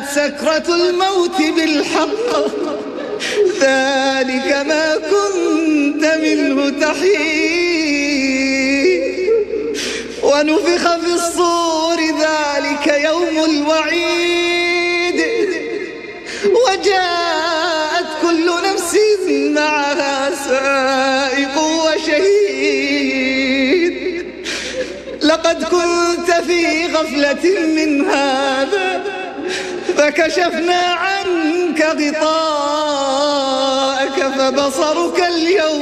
سكرة الموت بالحق ذلك ما كنت منه تحيد ونفخ في الصور ذلك يوم الوعيد وجاءت كل نفس معها سائق وشهيد لقد كنت في غفلة من هذا فكشفنا عنك غطاءك فبصرك اليوم